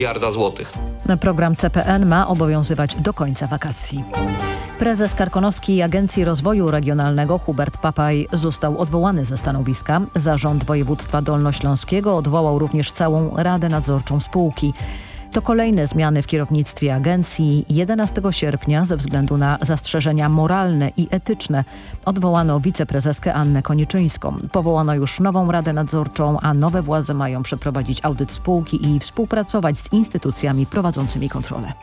miliarda złotych. Program CPN ma obowiązywać do końca wakacji. Prezes Karkonoskiej Agencji Rozwoju Regionalnego Hubert Papaj został odwołany ze stanowiska. Zarząd Województwa Dolnośląskiego odwołał również całą Radę Nadzorczą spółki. To kolejne zmiany w kierownictwie agencji. 11 sierpnia ze względu na zastrzeżenia moralne i etyczne odwołano wiceprezeskę Annę Koniczyńską. Powołano już nową Radę Nadzorczą, a nowe władze mają przeprowadzić audyt spółki i współpracować z instytucjami prowadzącymi kontrolę.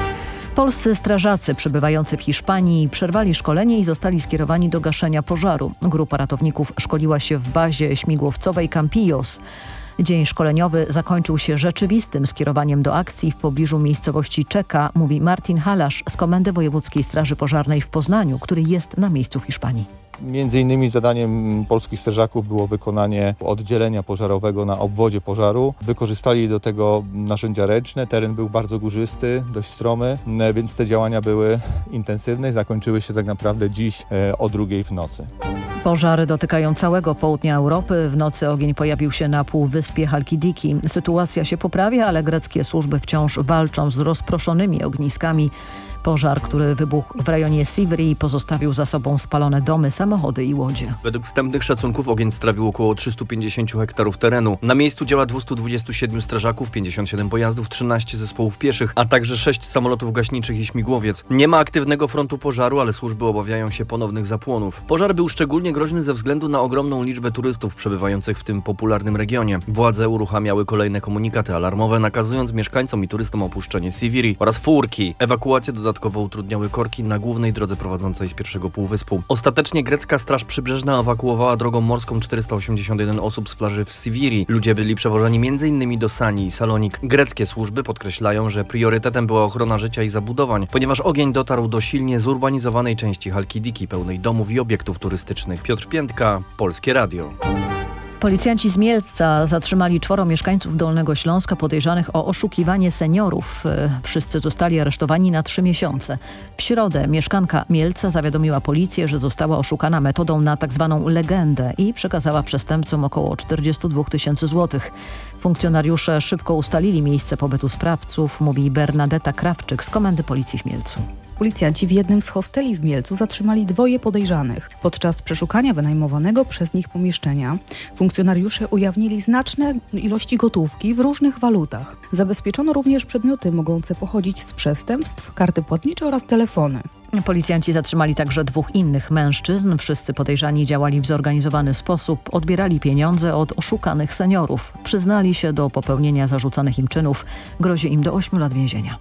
Polscy strażacy przebywający w Hiszpanii przerwali szkolenie i zostali skierowani do gaszenia pożaru. Grupa ratowników szkoliła się w bazie śmigłowcowej Campillos. Dzień szkoleniowy zakończył się rzeczywistym skierowaniem do akcji w pobliżu miejscowości Czeka, mówi Martin Halasz z Komendy Wojewódzkiej Straży Pożarnej w Poznaniu, który jest na miejscu w Hiszpanii. Między innymi zadaniem polskich strażaków było wykonanie oddzielenia pożarowego na obwodzie pożaru. Wykorzystali do tego narzędzia ręczne, teren był bardzo górzysty, dość stromy, więc te działania były intensywne i zakończyły się tak naprawdę dziś o 2:00 w nocy. Pożary dotykają całego południa Europy. W nocy ogień pojawił się na półwyspie Halkidiki. Sytuacja się poprawia, ale greckie służby wciąż walczą z rozproszonymi ogniskami. Pożar, który wybuchł w rejonie Sivri, pozostawił za sobą spalone domy, samochody i łodzie. Według wstępnych szacunków ogień strawił około 350 hektarów terenu. Na miejscu działa 227 strażaków, 57 pojazdów, 13 zespołów pieszych, a także 6 samolotów gaśniczych i śmigłowiec. Nie ma aktywnego frontu pożaru, ale służby obawiają się ponownych zapłonów. Pożar był szczególnie groźny ze względu na ogromną liczbę turystów przebywających w tym popularnym regionie. Władze uruchamiały kolejne komunikaty alarmowe, nakazując mieszkańcom i turystom opuszczenie Siviri oraz Furki. Ewakuację dodatkowo utrudniały korki na głównej drodze prowadzącej z pierwszego półwyspu. Ostatecznie grecka Straż Przybrzeżna ewakuowała drogą morską 481 osób z plaży w Siviri. Ludzie byli przewożeni m.in. do Sani i Salonik. Greckie służby podkreślają, że priorytetem była ochrona życia i zabudowań, ponieważ ogień dotarł do silnie zurbanizowanej części Halkidiki, pełnej domów i obiektów turystycznych. Piotr Piętka, Polskie Radio. Policjanci z Mielca zatrzymali 4 mieszkańców Dolnego Śląska podejrzanych o oszukiwanie seniorów. Wszyscy zostali aresztowani na 3 miesiące. W środę mieszkanka Mielca zawiadomiła policję, że została oszukana metodą na tzw. legendę i przekazała przestępcom około 42 000 złotych. Funkcjonariusze szybko ustalili miejsce pobytu sprawców, mówi Bernadetta Krawczyk z Komendy Policji w Mielcu. Policjanci w jednym z hosteli w Mielcu zatrzymali 2 podejrzanych. Podczas przeszukania wynajmowanego przez nich pomieszczenia funkcjonariusze ujawnili znaczne ilości gotówki w różnych walutach. Zabezpieczono również przedmioty mogące pochodzić z przestępstw, karty płatnicze oraz telefony. Policjanci zatrzymali także 2 innych mężczyzn. Wszyscy podejrzani działali w zorganizowany sposób, odbierali pieniądze od oszukanych seniorów. Przyznali się do popełnienia zarzucanych im czynów. Grozi im do 8 lat więzienia.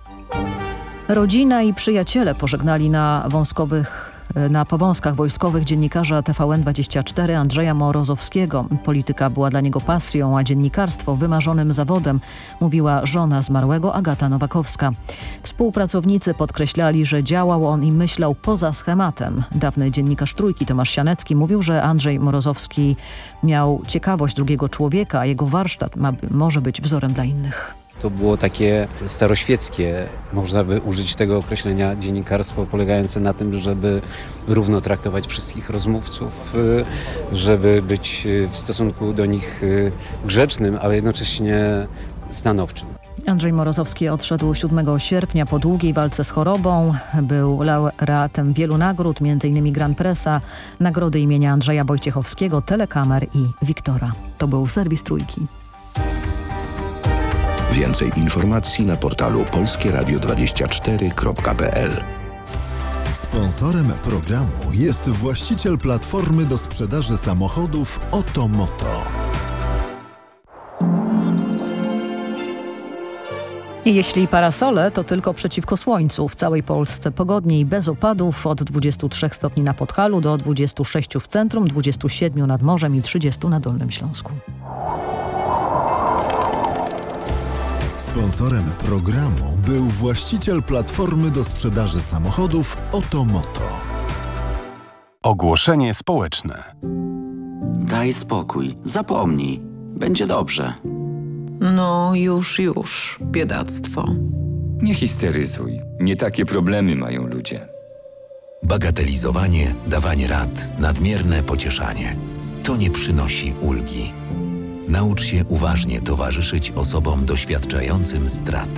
Rodzina i przyjaciele pożegnali na powązkach wojskowych dziennikarza TVN24 Andrzeja Morozowskiego. Polityka była dla niego pasją, a dziennikarstwo wymarzonym zawodem, mówiła żona zmarłego Agata Nowakowska. Współpracownicy podkreślali, że działał on i myślał poza schematem. Dawny dziennikarz Trójki Tomasz Sianecki mówił, że Andrzej Morozowski miał ciekawość drugiego człowieka, a jego warsztat może być wzorem dla innych. To było takie staroświeckie, można by użyć tego określenia, dziennikarstwo polegające na tym, żeby równo traktować wszystkich rozmówców, żeby być w stosunku do nich grzecznym, ale jednocześnie stanowczym. Andrzej Morozowski odszedł 7 sierpnia po długiej walce z chorobą. Był laureatem wielu nagród, m.in. Grand Pressa, nagrody imienia Andrzeja Wojciechowskiego, Telekamer i Wiktora. To był serwis Trójki. Więcej informacji na portalu polskieradio24.pl. Sponsorem programu jest właściciel platformy do sprzedaży samochodów Otomoto. Jeśli parasole, to tylko przeciwko słońcu. W całej Polsce pogodniej, bez opadów, od 23 stopni na Podhalu do 26 w centrum, 27 nad morzem i 30 na Dolnym Śląsku. Sponsorem programu był właściciel platformy do sprzedaży samochodów Otomoto. Ogłoszenie społeczne. Daj spokój, zapomnij. Będzie dobrze. No już, biedactwo. Nie histeryzuj. Nie takie problemy mają ludzie. Bagatelizowanie, dawanie rad, nadmierne pocieszanie. To nie przynosi ulgi. Naucz się uważnie towarzyszyć osobom doświadczającym strat.